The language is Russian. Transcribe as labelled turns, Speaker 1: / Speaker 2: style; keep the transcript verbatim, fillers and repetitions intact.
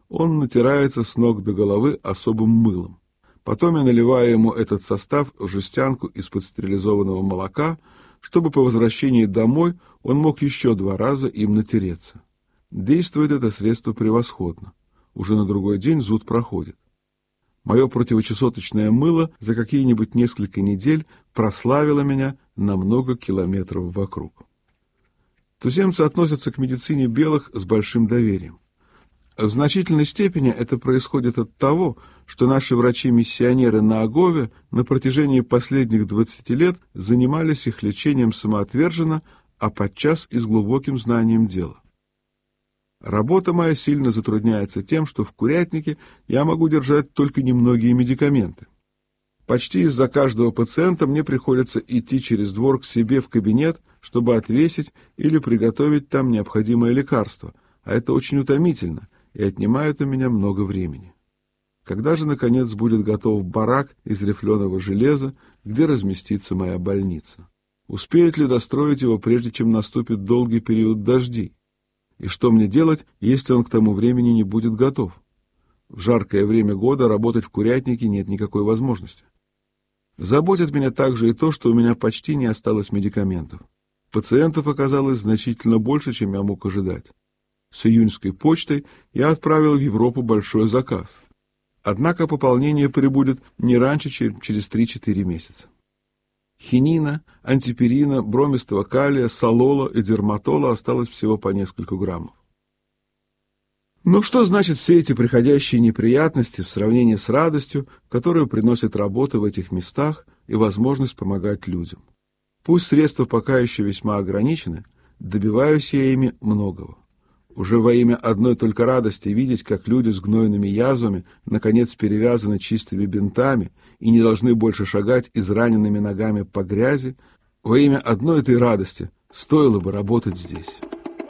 Speaker 1: он натирается с ног до головы особым мылом. Потом я наливаю ему этот состав в жестянку из-под стерилизованного молока, чтобы по возвращении домой он мог еще два раза им натереться. Действует это средство превосходно. Уже на другой день зуд проходит. Мое противочесоточное мыло за какие-нибудь несколько недель прославило меня на много километров вокруг. Туземцы относятся к медицине белых с большим доверием. В значительной степени это происходит от того, что наши врачи-миссионеры на Агове на протяжении последних двадцати лет занимались их лечением самоотверженно, а подчас и с глубоким знанием дела. Работа моя сильно затрудняется тем, что в курятнике я могу держать только немногие медикаменты. Почти из-за каждого пациента мне приходится идти через двор к себе в кабинет, чтобы отвесить или приготовить там необходимое лекарство, а это очень утомительно и отнимает у меня много времени. Когда же, наконец, будет готов барак из рифленого железа, где разместится моя больница? Успеют ли достроить его, прежде чем наступит долгий период дождей? И что мне делать, если он к тому времени не будет готов? В жаркое время года работать в курятнике нет никакой возможности. Заботит меня также и то, что у меня почти не осталось медикаментов. Пациентов оказалось значительно больше, чем я мог ожидать. С июньской почтой я отправил в Европу большой заказ. Однако пополнение прибудет не раньше, чем через три-четыре месяца. Хинина, антиперина, бромистого калия, солола и дерматола осталось всего по несколько граммов. Ну что значит все эти приходящие неприятности в сравнении с радостью, которую приносит работа в этих местах и возможность помогать людям? Пусть средства пока еще весьма ограничены, добиваюсь я ими многого. Уже во имя одной только радости видеть, как люди с гнойными язвами наконец перевязаны чистыми бинтами и не должны больше шагать израненными ногами по грязи, во имя одной этой радости стоило бы работать здесь.